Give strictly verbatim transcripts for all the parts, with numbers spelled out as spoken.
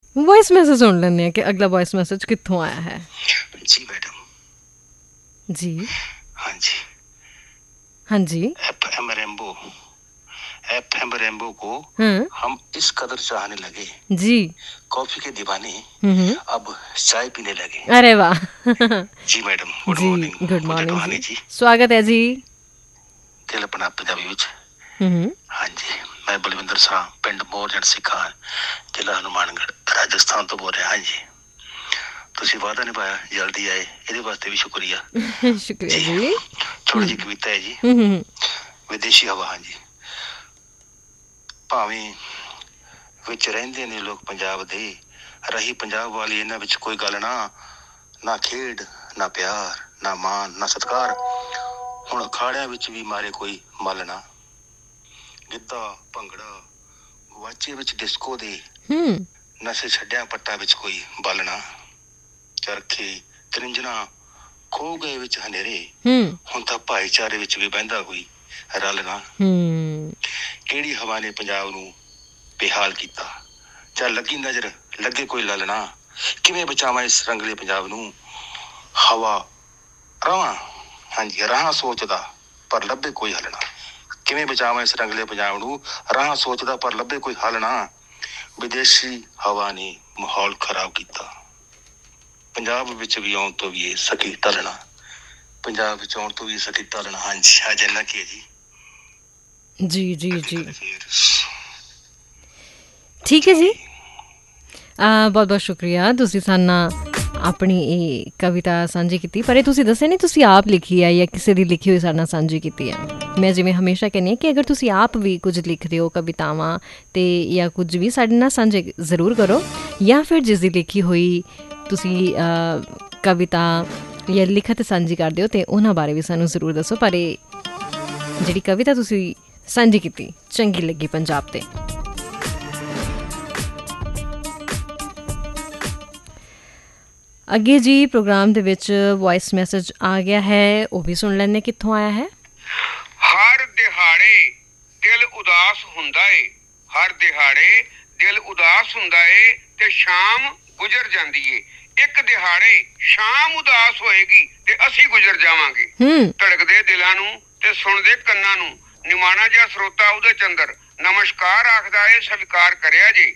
Voice message सुन लेने हैं कि अगला वॉइस मैसेज कित्थों आया है। जी मैडम जी हाँ जी हाँ जी F M rainbow F M rainbow को हाँ हम इस कदर चाहने लगे जी, कॉफी के दीवाने हम्म, अब चाय पीने लगे। अरे वाह जी मैडम गुड जी, मॉर्निंग गुड मॉर्निंग टोहानी जी, जी स्वागत है जी। दिल अपना पंजाबी विच हम्म, हाँ जी मैं बलविंदर शाह पिंड मोरजन सिखा जिला हनुमानगढ़ राजस्थान तो बोल रहा हाँ जी ਤੁਸੀਂ ਵਾਅਦਾ ਨਿਭਾਇਆ ਜਲਦੀ ਆਏ ਇਹਦੇ ਵਾਸਤੇ ਵੀ ਸ਼ੁਕਰੀਆ शुक्रिया जी। ਛੋਟੀ ਜਿਹੀ ਕਵਿਤਾ ਹੈ ਜੀ हम्म, ਵਿਦੇਸ਼ੀ ਹਵਾ ਹਾਂ ਜੀ ਭਾਵੇਂ ਵਿੱਚ ਰਹਿੰਦੇ ਨੇ ਲੋਕ ਪੰਜਾਬ ਦੇ ਰਹੀ ਪੰਜਾਬ ਵਾਲੀ ਇਹਨਾਂ ਵਿੱਚ ਕੋਈ ਗੱਲ ਨਾ ਨਾ ਖੇਡ ਨਾ ਪਿਆਰ ਨਾ ਮਾਣ ਨਾ ਸਤਿਕਾਰ ਹੁਣ ਅਖਾੜਿਆਂ ਵਿੱਚ ਵੀ ਮਾਰੇ ਕੋਈ ਮੱਲ ਨਾ ਗਿੱਧਾ ਭੰਗੜਾ ਵਾਚੇ ਵਿੱਚ ਡਿਸਕੋ ਦੇ हम्म, ਨਸ਼ੇ ਛੱਡਿਆਂ ਪੱਟਾਂ ਵਿੱਚ ਕੋਈ ਬਲ ਨਾ ਚਰਖੇ ਤਰਿੰਜਣਾ ਖੋ ਗਏ ਵਿੱਚ ਹਨੇਰੇ हम्म, ਹੁਣ ਤਾਂ ਭਾਈਚਾਰੇ ਵਿੱਚ ਵੀ ਬਹਿੰਦਾ ਕੋਈ ਰਲ ਨਾ हम्म, ਕਿਹੜੀ ਹਵਾ ਨੇ ਪੰਜਾਬ ਨੂੰ ਬੇਹਾਲ ਕੀਤਾ ਜਾਂ ਲੱਗੀ ਨਜ਼ਰ ਲੱਗੇ ਕੋਈ ਲਲਣਾ ਕਿਵੇਂ ਬਚਾਵਾਂ ਇਸ ਰੰਗਲੇ ਪੰਜਾਬ ਨੂੰ ਹਵਾ ਰਵਾਂ ਹਾਂਜੀ ਰਾਹ ਸੋਚਦਾ ਪਰ ਲੱਭੇ ਕੋਈ ਹੱਲ ਨਾ ਕਿਵੇਂ ਬਚਾਵਾਂ ਇਸ ਰੰਗਲੇ ਪੰਜਾਬ ਨੂੰ ਰਾਹ ਸੋਚਦਾ ਪਰ ਲੱਭੇ ਕੋਈ ਹੱਲ ਨਾ ਵਿਦੇਸ਼ੀ ਹਵਾ ਨੇ ਮਾਹੌਲ ਖਰਾਬ ਕੀਤਾ ਪੰਜਾਬ ਵਿੱਚ ਵੀ ਆਉਣ ਤੋਂ ਵੀ ਇਹ ਸਕੀ ਢਲਣਾ ਪੰਜਾਬ ਵਿੱਚ ਆਉਣ ਤੋਂ ਵੀ ਸਕੀ ਢਲਣਾ ਹਾਂਜੀ ਆ ਜੰਨਾ ਕੀ ਹੈ ਜੀ जी जी जी ठीक है जी। ਬਹੁਤ ਬਹੁਤ ਸ਼ੁਕਰੀਆ ਤੁਸੀਂ ਸਾਨੂੰ ਆਪਣੀ ਇਹ ਕਵਿਤਾ ਸਾਂਝੀ ਕੀਤੀ, ਪਰ ਇਹ ਤੁਸੀਂ ਦੱਸਿਆ ਨਹੀਂ ਤੁਸੀਂ ਆਪ ਲਿਖੀ ਹੈ ਜਾਂ ਕਿਸੇ ਦੀ ਲਿਖੀ ਹੋਈ ਸਾਡੇ ਨਾਲ ਸਾਂਝੀ ਕੀਤੀ ਹੈ। ਮੈਂ ਜਿਵੇਂ ਹਮੇਸ਼ਾ ਕਹਿੰਦੀ ਹਾਂ ਕਿ ਅਗਰ ਤੁਸੀਂ ਆਪ ਵੀ ਕੁਝ ਲਿਖਦੇ ਹੋ ਕਵਿਤਾਵਾਂ ਅਤੇ ਜਾਂ ਕੁਝ ਵੀ ਸਾਡੇ ਨਾਲ ਸਾਂਝੇ ਜ਼ਰੂਰ ਕਰੋ, ਜਾਂ ਫਿਰ ਜਿਸ ਦੀ ਲਿਖੀ ਹੋਈ ਤੁਸੀਂ ਕਵਿਤਾ ਜਾਂ ਲਿਖਤ ਸਾਂਝੀ ਕਰਦੇ ਹੋ ਅਤੇ ਉਹਨਾਂ ਬਾਰੇ ਵੀ ਸਾਨੂੰ ਜ਼ਰੂਰ ਦੱਸੋ। ਪਰ ਇਹ ਜਿਹੜੀ ਕਵਿਤਾ ਤੁਸੀਂ ਸਾਂਝੀ ਕੀਤੀ ਚੰਗੀ ਲੱਗੀ ਪੰਜਾਬ 'ਤੇ। ਅੱਗੇ ਜੀ ਪ੍ਰੋਗਰਾਮ ਦੇ ਵਿੱਚ ਵੌਇਸ ਮੈਸੇਜ ਆ ਗਿਆ ਹੈ, ਉਹ ਵੀ ਸੁਣ ਲੈਂਦੇ ਕਿੱਥੋਂ ਆਇਆ ਹੈ। ਹਰ ਦਿਹਾੜੇ ਦਿਲ ਉਦਾਸ ਹੁੰਦਾ ਏ, ਹਰ ਦਿਹਾੜੇ ਦਿਲ ਉਦਾਸ ਹੁੰਦਾ ਏ ਤੇ ਸ਼ਾਮ ਗੁਜ਼ਰ ਜਾਂਦੀ ਏ। ਇੱਕ ਦਿਹਾੜੇ ਸ਼ਾਮ ਉਦਾਸ ਹੋਏਗੀ ਤੇ ਅਸੀਂ ਗੁਜ਼ਰ ਜਾਵਾਂਗੇ। ਧੜਕਦੇ ਦਿਲਾਂ ਨੂੰ ਤੇ ਸੁਣਦੇ ਕੰਨਾਂ ਨੂੰ ਨਿਮਾਣਾ ਜਿਹਾ ਸਰੋਤਾ ਉਹਦੇ ਚੰਦਰ ਨਮਸਕਾਰ ਆਖਦਾ ਏ, ਸਵੀਕਾਰ ਕਰਿਆ ਜੇ।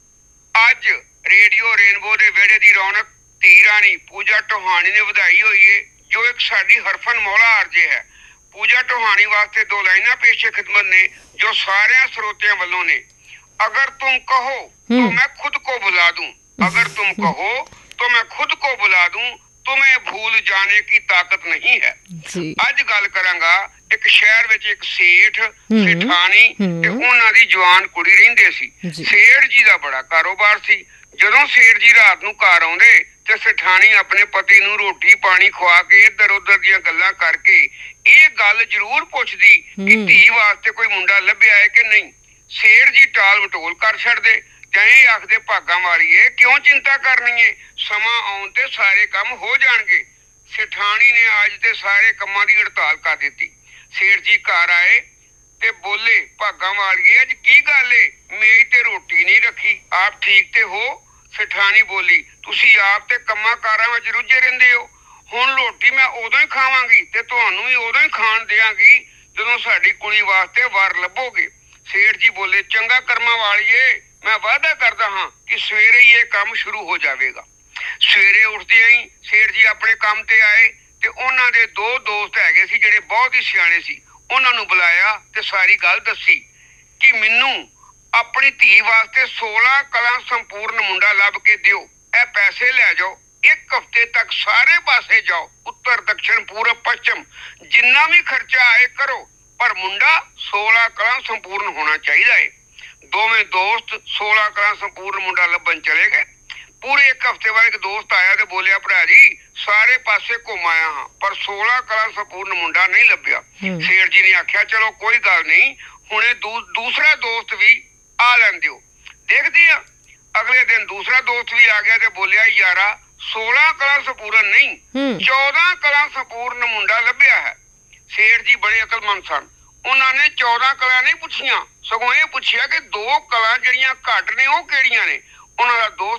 ਅੱਜ ਰੇਡੀਓ ਰੇਨਬੋ ਦੇ ਵਿਹੜੇ ਦੀ ਰੌਣਕ ਧੀ ਰਾਣੀ ਪੂਜਾ ਟੋਹਾਣੀ ਨੇ ਵਧਾਈ ਹੋਈ ਏ, ਜੋ ਇੱਕ ਸਾਡੀ ਹਰਫਨ ਮੌਲਾ ਆਰਜੇ ਹੈ। ਪੂਜਾ ਟੋਹਾਣੀ ਵਾਸਤੇ ਦੋ ਲਾਈਨਾਂ ਪੇਸ਼ੇ ਖਿਦਮਤ ਨੇ ਜੋ ਸਾਰਿਆਂ ਸਰੋਤਿਆਂ ਵੱਲੋਂ ਨੇ। ਅਗਰ ਤੁਮ ਕਹੋ तो मैं खुद को बुला दूं, अगर तुम कहो तो मैं खुद को बुला दूं, तुम्हें भूल जाने की ताकत नहीं है। ਅੱਜ ਗੱਲ ਕਰਾਂਗਾ ਇੱਕ ਸ਼ਹਿਰ ਵਿੱਚ ਇੱਕ ਸੇਠ ਸੇਠਾਣੀ ਤੇ ਉਹਨਾਂ ਦੀ ਜਵਾਨ ਕੁੜੀ ਰਹਿੰਦੇ ਸੀ। ਸੇਠ ਜੀ ਦਾ ਬੜਾ ਕਾਰੋਬਾਰ ਸੀ। ਜਦੋਂ ਸੇਠ ਜੀ ਰਾਤ ਨੂੰ ਘਰ ਆਉਂਦੇ ਤੇ ਸੇਠਾਣੀ ਆਪਣੇ ਪਤੀ ਨੂੰ ਰੋਟੀ ਪਾਣੀ ਖਵਾ ਕੇ ਇੱਧਰ ਉੱਧਰ ਦੀਆਂ ਗੱਲਾਂ ਕਰਕੇ ਇਹ ਗੱਲ ਜ਼ਰੂਰ ਪੁੱਛਦੀ ਕਿ ਧੀ ਵਾਸਤੇ ਕੋਈ ਮੁੰਡਾ ਲੱਭਿਆ ਹੈ ਕਿ ਨਹੀਂ। ਸੇਠ ਜੀ ਟਾਲ ਮਟੋਲ ਕਰ ਛੱਡਦੇ ਜਾਂ ਇਹ ਆਖਦੇ ਭਾਗਾਂ ਵਾਲੀਏ ਕਿਉਂ ਚਿੰਤਾ ਕਰਨੀ ਏ, ਸਮਾਂ ਆਉਣ ਤੇ ਸਾਰੇ ਕੰਮ ਹੋ ਜਾਣਗੇ। ਸੇਠਾਣੀ ਨੇ ਅੱਜ ਤੇ ਸਾਰੇ ਕੰਮਾਂ ਦੀ ਹੜਤਾਲ ਕਰ ਦਿੱਤੀ। ਸੇਠ ਜੀ ਘਰ ਆਏ ਤੇ ਬੋਲੇ, ਭਾਗਾਂ ਵਾਲੀਏ ਅੱਜ ਕੀ ਗੱਲ ਏ, ਮੇਜ਼ ਤੇ ਰੋਟੀ ਨਹੀਂ ਰੱਖੀ, ਆਪ ਠੀਕ ਤੇ ਹੋ। ਸੇਠਾਣੀ ਬੋਲੀ, ਤੁਸੀਂ ਆਪ ਤੇ ਕੰਮਾਂ ਕਾਰਾਂ ਵਿੱਚ ਰੁੱਝੇ ਰਹਿੰਦੇ ਹੋ। ਹੁਣ ਰੋਟੀ ਮੈਂ ਉਦੋਂ ਹੀ ਖਾਵਾਂਗੀ ਤੇ ਤੁਹਾਨੂੰ ਵੀ ਉਦੋਂ ਹੀ ਖਾਣ ਦਿਆਂਗੀ ਜਦੋਂ ਸਾਡੀ ਕੁੜੀ ਵਾਸਤੇ ਵਰ ਲੱਭੋਗੇ। ਸੇਠ ਜੀ ਬੋਲੇ, ਚੰਗਾ ਕਰਮਾਂ ਵਾਲੀਏ, ਮੈਂ ਵਾਅਦਾ ਕਰਦਾ ਹਾਂ ਕਿ ਸਵੇਰੇ ਹੀ ਇਹ ਕੰਮ ਸ਼ੁਰੂ ਹੋ ਜਾਵੇਗਾ। ਸਵੇਰੇ ਉੱਠਦਿਆਂ ਹੀ ਸੇਠ ਜੀ ਆਪਣੇ ਕੰਮ ਤੇ ਆਏ ਤੇ ਉਹਨਾਂ ਦੇ ਦੋ ਦੋਸਤ ਹੈਗੇ ਸੀ ਜਿਹੜੇ ਬਹੁਤ ਹੀ ਸਿਆਣੇ ਸੀ। ਉਹਨਾਂ ਨੂੰ ਬੁਲਾਇਆ ਤੇ ਸਾਰੀ ਗੱਲ ਦੱਸੀ ਕਿ ਮੈਨੂੰ ਆਪਣੀ ਧੀ ਵਾਸਤੇ ਸੋਲਾਂ ਕਲਾਂ ਸੰਪੂਰਨ ਮੁੰਡਾ ਲੱਭ ਕੇ ਦਿਓ। ਇਹ ਪੈਸੇ ਲੈ ਜਾਓ, ਇੱਕ ਹਫ਼ਤੇ ਤੱਕ ਸਾਰੇ ਪਾਸੇ ਜਾਓ, ਉੱਤਰ ਦੱਖਣ ਪੂਰਬ ਪੱਛਮ ਜਿੰਨਾ ਵੀ ਖਰਚਾ ਆਏ ਕਰੋ, ਪਰ ਮੁੰਡਾ ਸੋਲਾਂ ਕਲਾਂ ਸੰਪੂਰਨ ਹੋਣਾ ਚਾਹੀਦਾ ਹੈ। ਦੋਵੇਂ ਦੋਸਤ ਸੋਲਾਂ ਕਲਾਂ ਸੰਪੂਰਨ ਮੁੰਡਾ ਲੱਭਣ ਚਲੇ ਗਏ। ਪੂਰੇ ਇੱਕ ਹਫ਼ਤੇ ਬਾਅਦ ਇੱਕ ਦੋਸਤ ਆਇਆ ਤੇ ਬੋਲਿਆ, ਭਰਾ ਜੀ ਸਾਰੇ ਪਾਸੇ ਘੁੰਮ ਆਇਆ ਹਾਂ ਪਰ ਸੋਲਾਂ ਕਲਾਂ ਸੰਪੂਰਨ ਮੁੰਡਾ ਨਹੀਂ ਲੱਭਿਆ। ਸੇਠ ਜੀ ਨੇ ਆਖਿਆ, ਚਲੋ ਕੋਈ ਗੱਲ ਨਹੀਂ, ਹੁਣੇ ਦੂ ਦੂਸਰਾ ਦੋਸਤ ਵੀ ਆ ਲੈਣ ਦਿਓ, ਦੇਖਦੇ ਆ। ਅਗਲੇ ਦਿਨ ਦੂਸਰਾ ਦੋਸਤ ਵੀ ਆ ਗਿਆ ਤੇ ਬੋਲਿਆ, ਯਾਰਾ ਸੋਲਾਂ ਕਲਾਂ ਸੰਪੂਰਨ ਨਹੀਂ ਚੌਦਾਂ ਕਲਾਂ ਸੰਪੂਰਨ ਮੁੰਡਾ ਲੱਭਿਆ ਹੈ। ਸੇਠ ਜੀ ਬੜੇ ਅਕਲਮੰਦ ਸਨ। ਉਹਨਾਂ ਨੇ ਚੌਦਾਂ ਕਲਾਂ ਨਹੀਂ ਪੁੱਛੀਆਂ, ਸਗੋਂ ਇਹ ਪੁੱਛਿਆ ਕਿ ਦੋ ਕਲਾਂ ਜਿਹੜੀਆਂ ਘੱਟ ਨੇ ਉਹ ਕਿਹੜੀਆਂ ਨੇ। ਉਹਨਾਂ ਦਾ ਦੋਸਤ